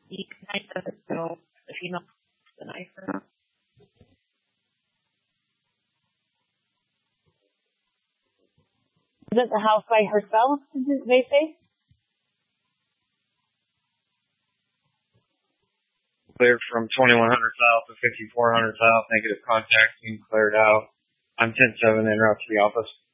he kind of doesn't know if he knows the knife or not. Is it the house by herself, did they say? Cleared from 2100 south to 5400 south. Negative contact being cleared out. I'm 10-7 en route to the office.